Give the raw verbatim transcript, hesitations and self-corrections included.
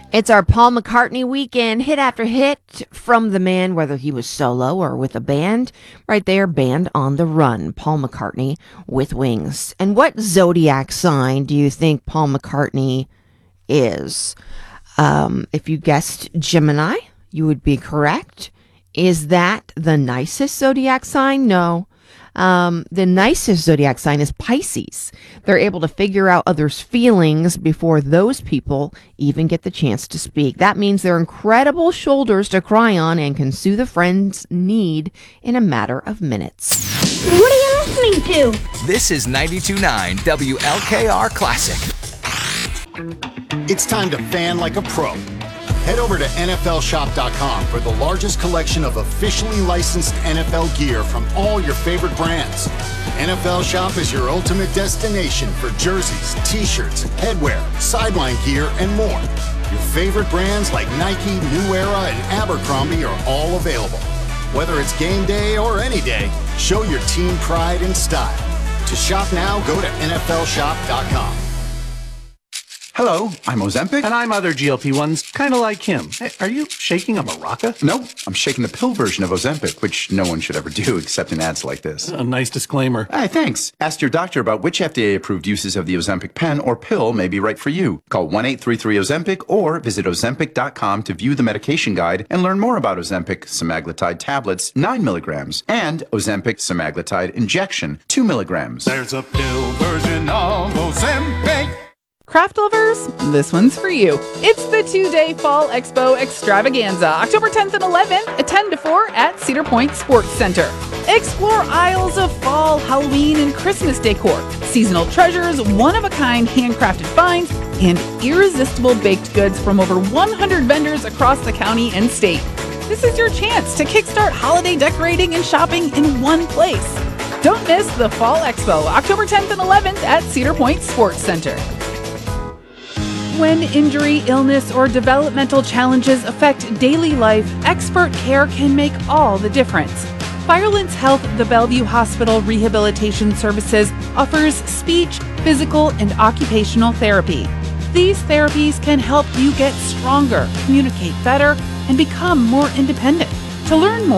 It's our Paul McCartney weekend, hit after hit from the man, whether he was solo or with a band. Right there, Band on the Run, Paul McCartney with Wings. And what zodiac sign do you think Paul McCartney is? Um, if you guessed Gemini, you would be correct. Is that the nicest zodiac sign? No. Um, the nicest zodiac sign is Pisces. They're able to figure out others' feelings before those people even get the chance to speak. That means they're incredible shoulders to cry on and can soothe a friend's need in a matter of minutes. What are you listening to? This is ninety-two point nine W L K R Classic. It's time to fan like a pro. Head over to N F L shop dot com for the largest collection of officially licensed N F L gear from all your favorite brands. N F L Shop is your ultimate destination for jerseys, t-shirts, headwear, sideline gear, and more. Your favorite brands like Nike, New Era, and Abercrombie are all available. Whether it's game day or any day, show your team pride and style. To shop now, go to N F L shop dot com. Hello, I'm Ozempic. And I'm other G L P ones, kind of like him. Hey, are you shaking a maraca? No, I'm shaking the pill version of Ozempic, which no one should ever do except in ads like this. A nice disclaimer. Hey, thanks. Ask your doctor about which F D A-approved uses of the Ozempic pen or pill may be right for you. Call one eight three three Ozempic or visit ozempic dot com to view the medication guide and learn more about Ozempic semaglutide tablets, nine milligrams, and Ozempic semaglutide injection, two milligrams. There's a pill version of Ozempic. Craft lovers, this one's for you. It's the two-day Fall Expo Extravaganza, October tenth and eleventh at ten to four at Cedar Point Sports Center. Explore aisles of fall, Halloween, and Christmas decor, seasonal treasures, one-of-a-kind handcrafted finds, and irresistible baked goods from over one hundred vendors across the county and state. This is your chance to kickstart holiday decorating and shopping in one place. Don't miss the Fall Expo, October tenth and eleventh at Cedar Point Sports Center. When injury, illness, or developmental challenges affect daily life, expert care can make all the difference. Firelands Health, the Bellevue Hospital Rehabilitation Services, offers speech, physical, and occupational therapy. These therapies can help you get stronger, communicate better, and become more independent. To learn more,